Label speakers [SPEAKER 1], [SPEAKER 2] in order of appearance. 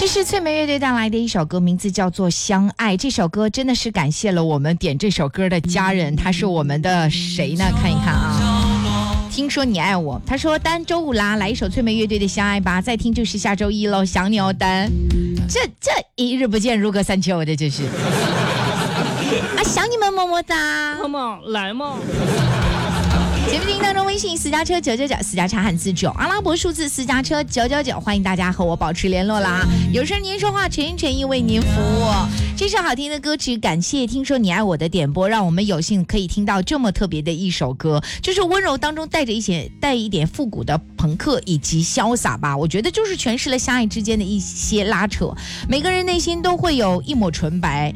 [SPEAKER 1] 这是翠梅乐队带来的一首歌，名字叫做《相爱》。这首歌真的是感谢了我们点这首歌的家人，他是我们的谁呢？看一看啊。听说你爱我，他说丹周五啦，来一首翠梅乐队的《相爱》吧。再听就是下周一喽，想你哦，丹。这一日不见如隔三秋的，这是啊，想你们么么哒，
[SPEAKER 2] 妈妈来嘛。
[SPEAKER 1] 节目进行当中，微信私家车999，私家查汉字9，阿拉伯数字私家车999，欢迎大家和我保持联络啦。有事您说话，诚心诚意为您服务。这首好听的歌曲，感谢听说你爱我的点播，让我们有幸可以听到这么特别的一首歌，就是温柔当中带一点复古的朋克以及潇洒吧。我觉得就是诠释了相爱之间的一些拉扯，每个人内心都会有一抹纯白。